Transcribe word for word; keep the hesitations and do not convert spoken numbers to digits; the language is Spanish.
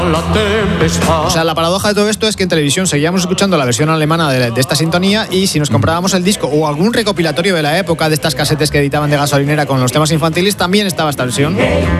O sea, la paradoja de todo esto es que en televisión seguíamos escuchando la versión alemana de, de esta sintonía, y si nos comprábamos el disco o algún recopilatorio de la época de estas casetes que editaban de gasolinera con los temas infantiles, también estaba esta versión.